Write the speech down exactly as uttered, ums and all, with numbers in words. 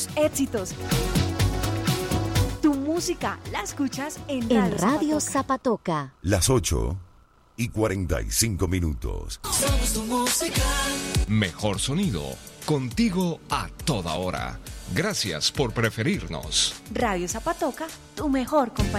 tus éxitos. Tu música la escuchas en Radio, en Radio Zapatoca. Zapatoca. Las ocho y cuarenta y cinco minutos. Somos tu música. Mejor sonido, contigo a toda hora. Gracias por preferirnos. Radio Zapatoca, tu mejor compañía.